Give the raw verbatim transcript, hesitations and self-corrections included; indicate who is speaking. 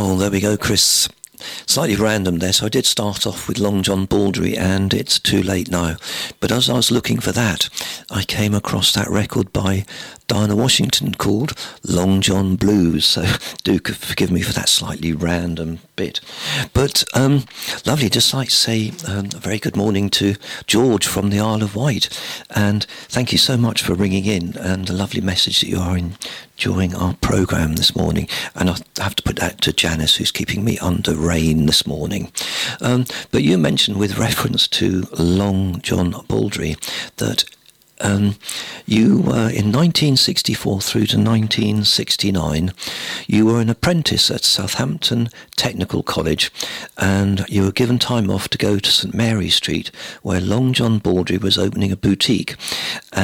Speaker 1: Oh, there we go, Chris. Slightly random there, so I did start off with Long John Baldry and It's Too Late Now. But as I was looking for that, I came across that record by Diana Washington called Long John Blues, so do forgive me for that slightly random bit. But um, lovely, just like to say um, a very good morning to George from the Isle of Wight, and thank you so much for ringing in and the lovely message that you are enjoying our programme this morning. And I have to put that to Janice, who's keeping me under rain this morning. Um, but you mentioned with reference to Long John Baldry that Um, you were in nineteen sixty-four through to nineteen sixty-nine, you were an apprentice at Southampton Technical College, and you were given time off to go to St Mary Street, where Long John Baldry was opening a boutique.